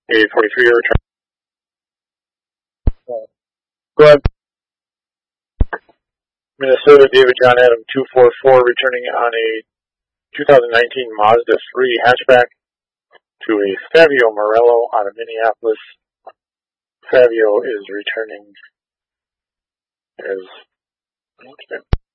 A 43 return. Go ahead. Minnesota David John Adam 244 returning on a 2019 Mazda 3 hatchback to a Fabio Morello out of Minneapolis. Fabio is returning as